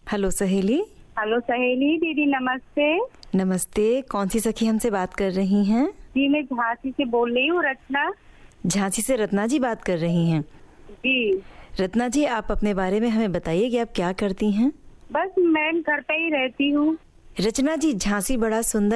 Hello सहेली। Hello सहेली दीदी, नमस्ते। नमस्ते, कौन सी सखी हमसे बात कर रही हैं? जी मैं झांसी से बोल रही हूँ, रचना। झांसी से रत्ना जी बात कर रही हैं? जी। रत्ना जी, आप अपने बारे में हमें बताइए कि आप क्या करती हैं? बस मैं घर पे ही रहती हूँ। रचना जी, झांसी बड़ा सुंदर